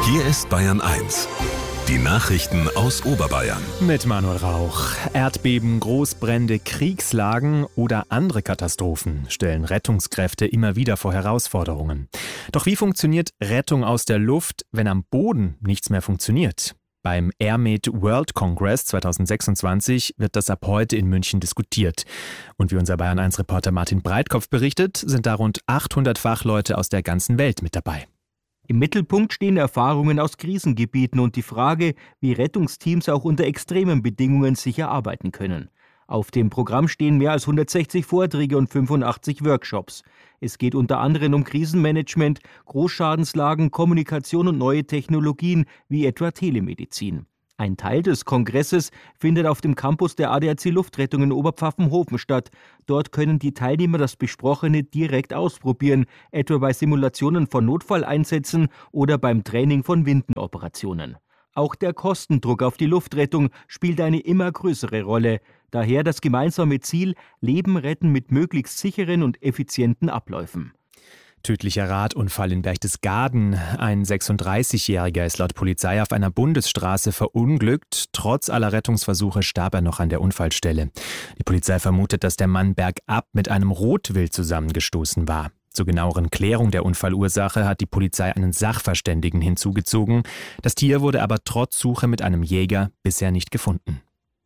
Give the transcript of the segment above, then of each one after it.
Hier ist Bayern 1. Die Nachrichten aus Oberbayern. Mit Manuel Rauch. Erdbeben, Großbrände, Kriegslagen oder andere Katastrophen stellen Rettungskräfte immer wieder vor Herausforderungen. Doch wie funktioniert Rettung aus der Luft, wenn am Boden nichts mehr funktioniert? Beim AirMed World Congress 2026 wird das ab heute in München diskutiert. Und wie unser Bayern 1-Reporter Martin Breitkopf berichtet, sind da rund 800 Fachleute aus der ganzen Welt mit dabei. Im Mittelpunkt stehen Erfahrungen aus Krisengebieten und die Frage, wie Rettungsteams auch unter extremen Bedingungen sicher arbeiten können. Auf dem Programm stehen mehr als 160 Vorträge und 85 Workshops. Es geht unter anderem um Krisenmanagement, Großschadenslagen, Kommunikation und neue Technologien wie etwa Telemedizin. Ein Teil des Kongresses findet auf dem Campus der ADAC Luftrettung in Oberpfaffenhofen statt. Dort können die Teilnehmer das Besprochene direkt ausprobieren, etwa bei Simulationen von Notfalleinsätzen oder beim Training von Windenoperationen. Auch der Kostendruck auf die Luftrettung spielt eine immer größere Rolle. Daher das gemeinsame Ziel, Leben retten mit möglichst sicheren und effizienten Abläufen. Tödlicher Radunfall in Berchtesgaden. Ein 36-Jähriger ist laut Polizei auf einer Bundesstraße verunglückt. Trotz aller Rettungsversuche starb er noch an der Unfallstelle. Die Polizei vermutet, dass der Mann bergab mit einem Rotwild zusammengestoßen war. Zur genaueren Klärung der Unfallursache hat die Polizei einen Sachverständigen hinzugezogen. Das Tier wurde aber trotz Suche mit einem Jäger bisher nicht gefunden.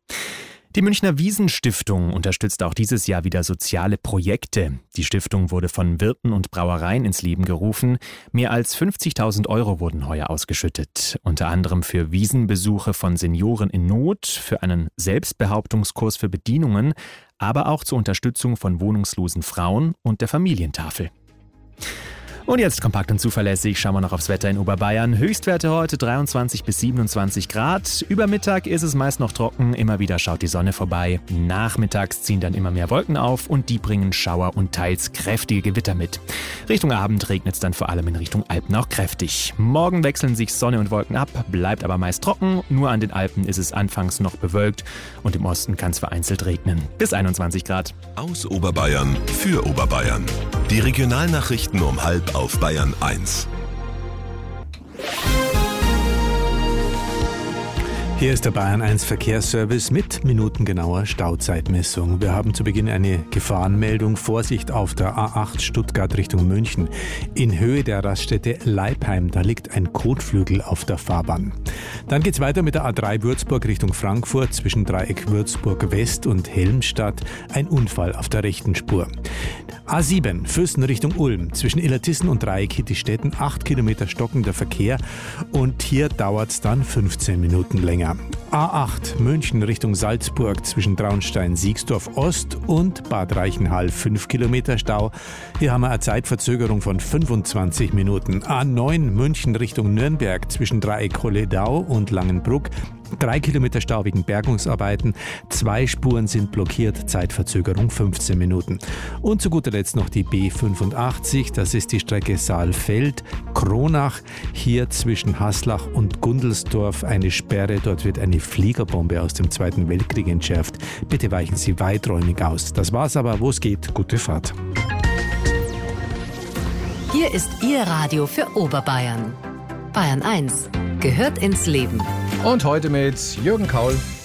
Die Münchner Wiesn-Stiftung unterstützt auch dieses Jahr wieder soziale Projekte. Die Stiftung wurde von Wirten und Brauereien ins Leben gerufen. Mehr als 50.000 € wurden heuer ausgeschüttet. Unter anderem für Wiesenbesuche von Senioren in Not, für einen Selbstbehauptungskurs für Bedienungen, aber auch zur Unterstützung von wohnungslosen Frauen und der Familientafel. Und jetzt kompakt und zuverlässig schauen wir noch aufs Wetter in Oberbayern. Höchstwerte heute 23 bis 27 Grad. Über Mittag ist es meist noch trocken, immer wieder schaut die Sonne vorbei. Nachmittags ziehen dann immer mehr Wolken auf und die bringen Schauer und teils kräftige Gewitter mit. Richtung Abend regnet es dann vor allem in Richtung Alpen auch kräftig. Morgen wechseln sich Sonne und Wolken ab, bleibt aber meist trocken. Nur an den Alpen ist es anfangs noch bewölkt und im Osten kann es vereinzelt regnen. Bis 21 Grad. Aus Oberbayern für Oberbayern. Die Regionalnachrichten um 12:30 auf Bayern 1. Hier ist der Bayern 1 Verkehrsservice mit minutengenauer Stauzeitmessung. Wir haben zu Beginn eine Gefahrenmeldung. Vorsicht auf der A8 Stuttgart Richtung München. In Höhe der Raststätte Leipheim, da liegt ein Kotflügel auf der Fahrbahn. Dann geht's weiter mit der A3 Würzburg Richtung Frankfurt zwischen Dreieck Würzburg West und Helmstadt. Ein Unfall auf der rechten Spur. A7 Fürsten Richtung Ulm zwischen Illertissen und Dreieck Hittistetten 8 Kilometer stockender Verkehr und hier dauert's dann 15 Minuten länger. A8 München Richtung Salzburg zwischen Traunstein-Siegsdorf Ost und Bad Reichenhall 5 Kilometer Stau. Hier haben wir eine Zeitverzögerung von 25 Minuten. A9 München Richtung Nürnberg zwischen Dreieck Holledau und Langenbruck. 3 Kilometer Stau wegen Bergungsarbeiten. 2 Spuren sind blockiert, Zeitverzögerung 15 Minuten. Und zu guter Letzt noch die B85, das ist die Strecke Saalfeld-Kronach. Hier zwischen Haslach und Gundelsdorf eine Sperre. Dort wird eine Fliegerbombe aus dem Zweiten Weltkrieg entschärft. Bitte weichen Sie weiträumig aus. Das war's aber, wo es geht. Gute Fahrt. Hier ist Ihr Radio für Oberbayern. Bayern 1 gehört ins Leben. Und heute mit Jürgen Kaul.